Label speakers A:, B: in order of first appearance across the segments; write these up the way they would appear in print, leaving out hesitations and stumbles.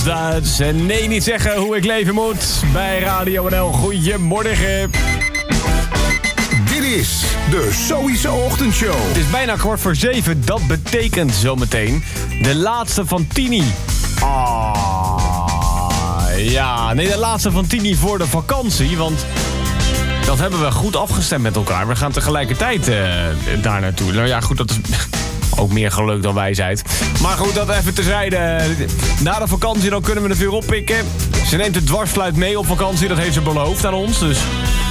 A: Duits. En nee, niet zeggen hoe ik leven moet. Bij Radio NL, goedemorgen.
B: Dit is de Sowieso Ochtendshow.
A: Het is bijna 6:15. Dat betekent zometeen de laatste van Tini. De laatste van Tini voor de vakantie. Want dat hebben we goed afgestemd met elkaar. We gaan tegelijkertijd daar naartoe. Nou ja, goed, dat is ook meer geluk dan wijsheid. Maar goed, dat even terzijde. Na de vakantie dan kunnen we het weer oppikken. Ze neemt de dwarsfluit mee op vakantie. Dat heeft ze beloofd aan ons. Dus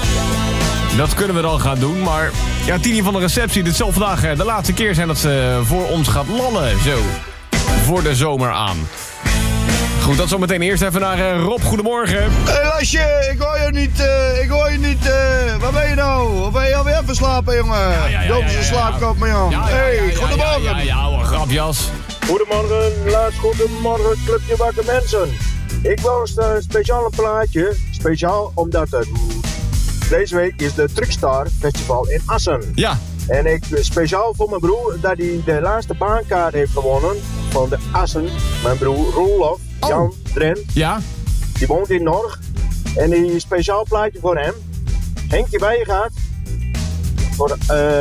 A: dat kunnen we dan gaan doen. Maar ja, Tini van de receptie. Dit zal vandaag de laatste keer zijn dat ze voor ons gaat lallen. Zo, voor de zomer aan. Goed, dat zometeen eerst even naar Rob. Goedemorgen.
C: Hé Lasje, ik hoor je niet. Waar ben je nou? Of ben je alweer even slapen, jongen? Doop eens een slaapkap, man, jongen. Hé, goedemorgen.
A: Ja, hoor, grapjas.
D: Goedemorgen, goedemorgen, clubje wakker mensen. Ik wou een speciaal plaatje. Speciaal omdat deze week is de Truckstar Festival in Assen.
A: Ja.
D: En ik speciaal voor mijn broer dat hij de laatste baankaart heeft gewonnen van de Assen. Mijn broer Roelof, Jan Drent.
A: Ja.
D: Die woont in Norg. En die speciaal plaatje voor hem. Henkje bij je gaat. Voor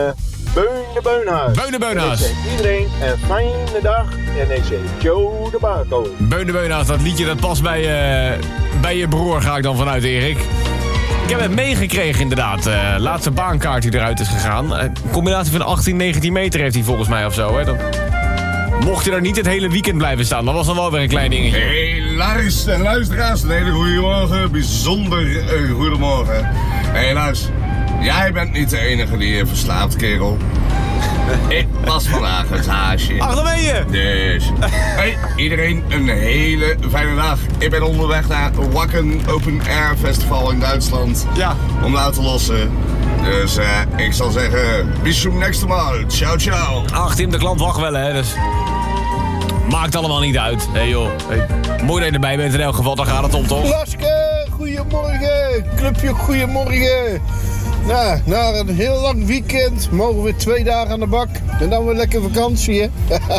D: Beun de Beunhuis. Ik zeg iedereen een fijne dag. En ik zeg Joe de Baco.
A: Beun de Beunhuis, dat liedje dat past bij je broer, ga ik dan vanuit, Erik. Ik heb het meegekregen inderdaad. Laatste baankaart die eruit is gegaan. Een combinatie van 18, 19 meter heeft hij volgens mij of zo. Hè? Dan mocht je er niet het hele weekend blijven staan. Dat was dan wel weer een klein dingetje.
E: Hey luisteraars, een hele goede morgen. Bijzonder goedemorgen. Hey luister, jij bent niet de enige die je verslaapt, kerel. Ik was vandaag het haasje.
A: Ach, daar ben je!
E: Dus, hey, iedereen een hele fijne dag. Ik ben onderweg naar Wacken Open Air Festival in Duitsland.
A: Ja.
E: Om uit te lossen. Dus ik zal zeggen, bis zum nächsten Mal. Ciao, ciao.
A: Ach, Tim, de klant wacht wel, hè, dus maakt allemaal niet uit. Hé, joh. Hey. Mooi dat je erbij bent in elk geval, dan gaat het om, toch?
C: Laske, goedemorgen. Clubje, goedemorgen. Nou, na een heel lang weekend mogen we 2 dagen aan de bak. En dan weer lekker vakantie, hè?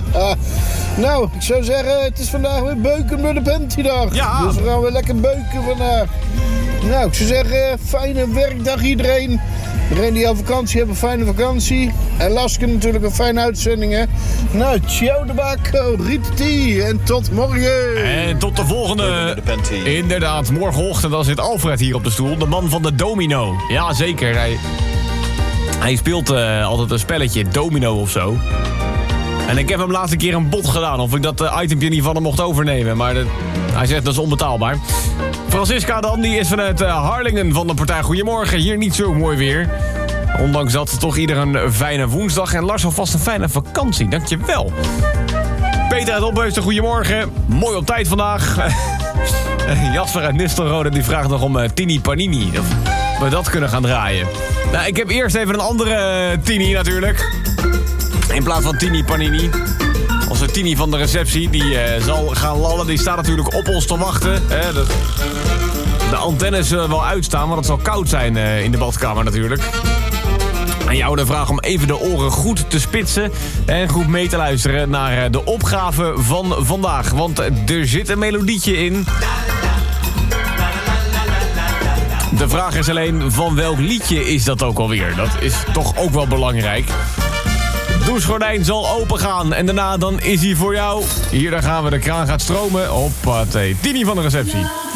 C: Nou, ik zou zeggen, het is vandaag weer beuken met de Penty-dag.
A: Ja.
C: Dus we gaan weer lekker beuken vandaag. Nou, ik zou zeggen, fijne werkdag iedereen. Iedereen die al vakantie heeft, een fijne vakantie. En Laske natuurlijk een fijne uitzending, hè. Nou, ciao de Baco, Rieti en tot morgen.
A: En tot de volgende. Inderdaad, morgenochtend dan zit Alfred hier op de stoel. De man van de domino. Ja, zeker. Hij speelt altijd een spelletje, domino of zo. En ik heb hem laatste keer een bod gedaan of ik dat itempje niet van hem mocht overnemen. Maar hij zegt dat is onbetaalbaar. Francisca dan, die is vanuit Harlingen van de partij Goedemorgen. Hier niet zo mooi weer. Ondanks dat toch ieder een fijne woensdag. En Lars alvast een fijne vakantie, dankjewel. Peter uit Opheusden, goedemorgen. Mooi op tijd vandaag. Jasper uit Nistelrode die vraagt nog om Tini Panini. Of we dat kunnen gaan draaien. Nou, ik heb eerst even een andere Tini natuurlijk. In plaats van Tini Panini. Onze Tini van de receptie, die zal gaan lallen. Die staat natuurlijk op ons te wachten. De antennes zullen wel uitstaan, want het zal koud zijn in de badkamer natuurlijk. Aan jou de vraag om even de oren goed te spitsen en goed mee te luisteren naar de opgave van vandaag. Want er zit een melodietje in. De vraag is alleen, van welk liedje is dat ook alweer? Dat is toch ook wel belangrijk. Douchegordijn zal open gaan en daarna dan is hij voor jou. Hier, daar gaan we, de kraan gaat stromen. Hoppatee, Tini van de receptie.